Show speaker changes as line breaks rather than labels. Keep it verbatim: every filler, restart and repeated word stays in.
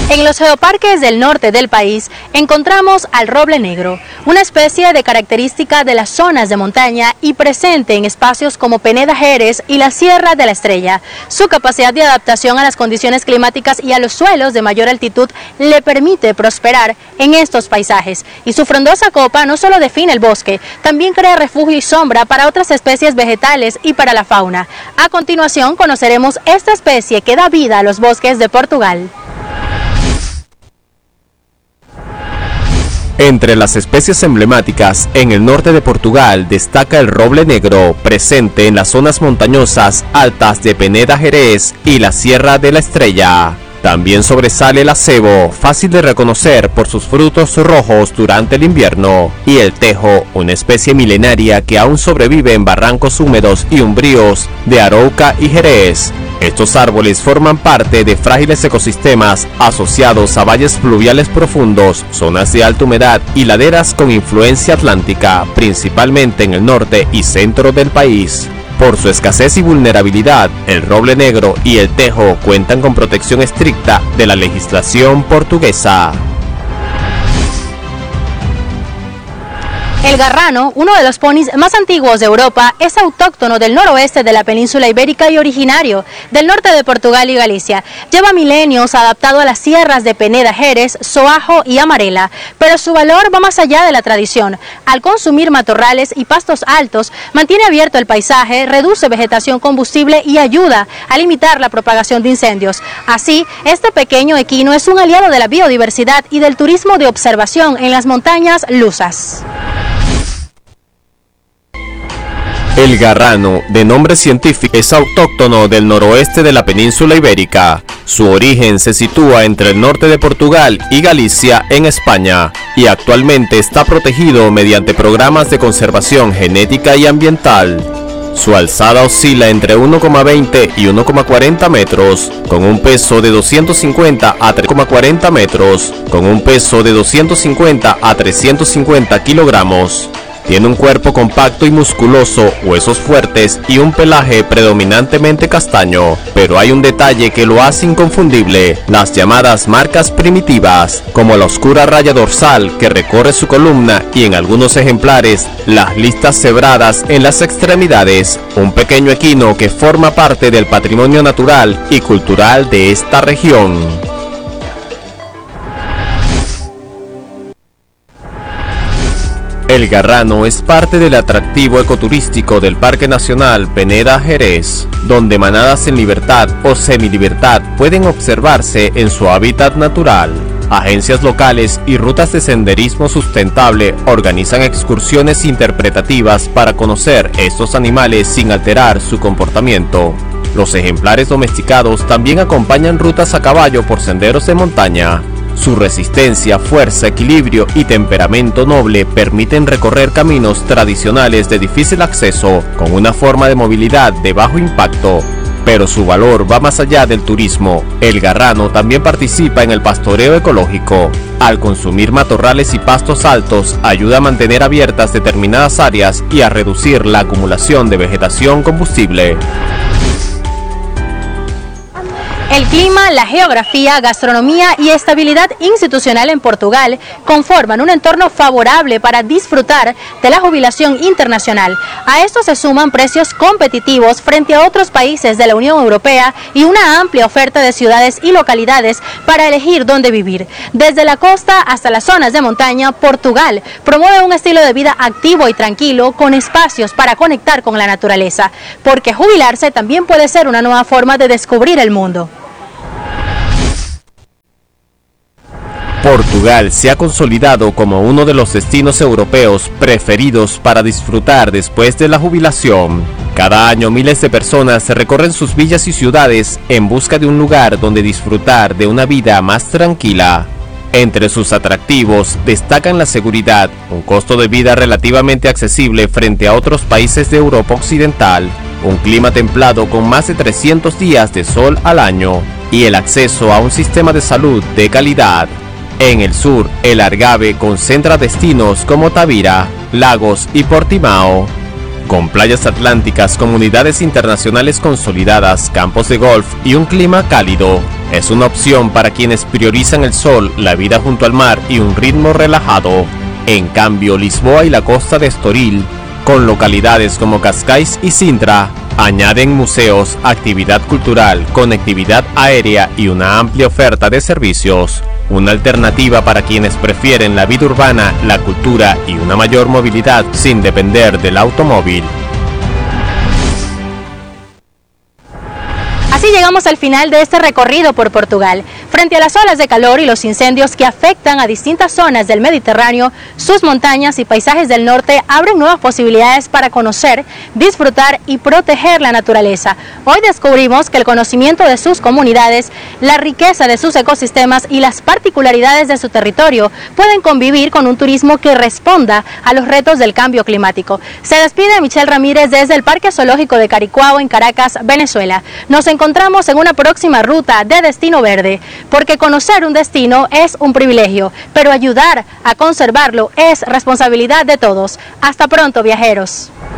En los geoparques del norte del país encontramos al roble negro, una especie de característica de las zonas de montaña y presente en espacios como Peneda Jerez y la Sierra de la Estrella. Su capacidad de adaptación a las condiciones climáticas y a los suelos de mayor altitud le permite prosperar en estos paisajes, y su frondosa copa no solo define el bosque, también crea refugio y sombra para otras especies vegetales y para la fauna. A continuación conoceremos esta especie que da vida a los bosques de Portugal.
Entre las especies emblemáticas en el norte de Portugal destaca el roble negro, presente en las zonas montañosas altas de Peneda Jerez y la Sierra de la Estrella. También sobresale el acebo, fácil de reconocer por sus frutos rojos durante el invierno, y el tejo, una especie milenaria que aún sobrevive en barrancos húmedos y umbríos de Arouca y Jerez. Estos árboles forman parte de frágiles ecosistemas asociados a valles fluviales profundos, zonas de alta humedad y laderas con influencia atlántica, principalmente en el norte y centro del país. Por su escasez y vulnerabilidad, el roble negro y el tejo cuentan con protección estricta de la legislación portuguesa.
El garrano, uno de los ponis más antiguos de Europa, es autóctono del noroeste de la península ibérica y originario del norte de Portugal y Galicia. Lleva milenios adaptado a las sierras de Peneda Jerez, Soajo y Amarela, pero su valor va más allá de la tradición. Al consumir matorrales y pastos altos, mantiene abierto el paisaje, reduce vegetación combustible y ayuda a limitar la propagación de incendios. Así, este pequeño equino es un aliado de la biodiversidad y del turismo de observación en las montañas lusas.
El garrano, de nombre científico, es autóctono del noroeste de la península ibérica. Su origen se sitúa entre el norte de Portugal y Galicia en España, y actualmente está protegido mediante programas de conservación genética y ambiental. Su alzada oscila entre uno coma veinte y uno coma cuarenta metros, con un peso de doscientos cincuenta a tres coma cuarenta metros, con un peso de doscientos cincuenta a trescientos cincuenta kilogramos. Tiene un cuerpo compacto y musculoso, huesos fuertes y un pelaje predominantemente castaño, pero hay un detalle que lo hace inconfundible: las llamadas marcas primitivas, como la oscura raya dorsal que recorre su columna y en algunos ejemplares las listas cebradas en las extremidades, un pequeño equino que forma parte del patrimonio natural y cultural de esta región. El garrano es parte del atractivo ecoturístico del Parque Nacional Peneda Jerez, donde manadas en libertad o semilibertad pueden observarse en su hábitat natural. Agencias locales y rutas de senderismo sustentable organizan excursiones interpretativas para conocer estos animales sin alterar su comportamiento. Los ejemplares domesticados también acompañan rutas a caballo por senderos de montaña. Su resistencia, fuerza, equilibrio y temperamento noble permiten recorrer caminos tradicionales de difícil acceso con una forma de movilidad de bajo impacto. Pero su valor va más allá del turismo. El garrano también participa en el pastoreo ecológico. Al consumir matorrales y pastos altos, ayuda a mantener abiertas determinadas áreas y a reducir la acumulación de vegetación combustible.
El clima, la geografía, gastronomía y estabilidad institucional en Portugal conforman un entorno favorable para disfrutar de la jubilación internacional. A esto se suman precios competitivos frente a otros países de la Unión Europea y una amplia oferta de ciudades y localidades para elegir dónde vivir. Desde la costa hasta las zonas de montaña, Portugal promueve un estilo de vida activo y tranquilo con espacios para conectar con la naturaleza, porque jubilarse también puede ser una nueva forma de descubrir el mundo.
Portugal se ha consolidado como uno de los destinos europeos preferidos para disfrutar después de la jubilación. Cada año miles de personas recorren sus villas y ciudades en busca de un lugar donde disfrutar de una vida más tranquila. Entre sus atractivos destacan la seguridad, un costo de vida relativamente accesible frente a otros países de Europa Occidental, un clima templado con más de trescientos días de sol al año y el acceso a un sistema de salud de calidad. En el sur, el Algarve concentra destinos como Tavira, Lagos y Portimao. Con playas atlánticas, comunidades internacionales consolidadas, campos de golf y un clima cálido, es una opción para quienes priorizan el sol, la vida junto al mar y un ritmo relajado. En cambio, Lisboa y la costa de Estoril, con localidades como Cascais y Sintra, añaden museos, actividad cultural, conectividad aérea y una amplia oferta de servicios. Una alternativa para quienes prefieren la vida urbana, la cultura y una mayor movilidad sin depender del automóvil.
Así llegamos al final de este recorrido por Portugal. Frente a las olas de calor y los incendios que afectan a distintas zonas del Mediterráneo, sus montañas y paisajes del norte abren nuevas posibilidades para conocer, disfrutar y proteger la naturaleza. Hoy descubrimos que el conocimiento de sus comunidades, la riqueza de sus ecosistemas y las particularidades de su territorio pueden convivir con un turismo que responda a los retos del cambio climático. Se despide Michelle Ramírez desde el Parque Zoológico de Caricuao en Caracas, Venezuela. Nos encontramos en una próxima ruta de Destino Verde, porque conocer un destino es un privilegio, pero ayudar a conservarlo es responsabilidad de todos. Hasta pronto, viajeros.